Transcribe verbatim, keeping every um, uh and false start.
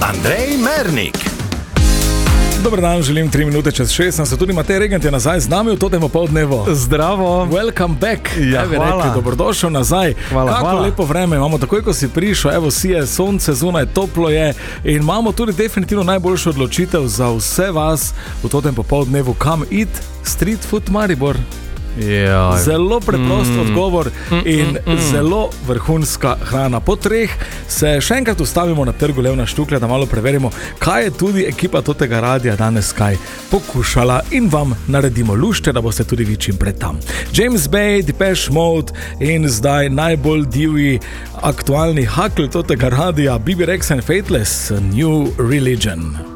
Andrej Mernik. Dobar dan, želim tri minute čez šestnajst, tudi Matej Regent je nazaj z nami v totem popoldnevu. Zdravo. Welcome back. Ja, Evi hvala. Rekli, dobrodošel nazaj. Hvala, Kako hvala. lepo vreme imamo, takoj ko si prišel, evo si je sonce, zunaj toplo je in imamo tudi definitivno najboljšo odločitev za vse vas v totem popoldnevu, kam iti, Street Food Maribor. Jaj. Zelo preprost Mm. odgovor in Mm, mm, mm. zelo vrhunska hrana. Po treh se še enkrat ustavimo na trgu Levna Štuklja, da malo preverimo, kaj je tudi ekipa totega radia danes kaj pokušala in vam naredimo lušte, da boste tudi vi čim pred tam. James Bay, Depeche Mode in zdaj najbolj divji aktualni hakl totega radia, B B Rex and Faithless, New Religion.